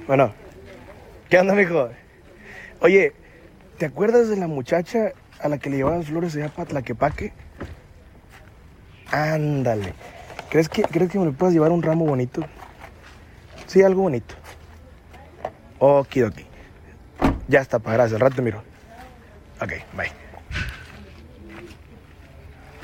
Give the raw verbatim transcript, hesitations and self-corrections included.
Bueno, ¿qué onda, mijo? Oye, ¿te acuerdas de la muchacha a la que le llevaban flores allá para Tlaquepaque? Ándale. ¿Crees que, ¿Crees que me le puedas llevar un ramo bonito? Sí, algo bonito. Okidoki. Ya está, pa, gracias. Al rato te miro. Ok, bye.